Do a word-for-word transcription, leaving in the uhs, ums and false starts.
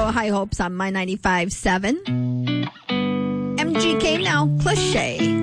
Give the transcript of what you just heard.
High Hopes on My ninety-five point seven. M G K now, Cliche.